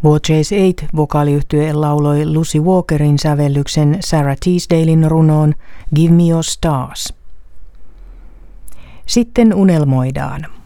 Chase 8 -vokaaliyhtye lauloi Lucy Walkerin sävellyksen Sarah Teasdalen runoon Give Me Your Stars. Sitten unelmoidaan.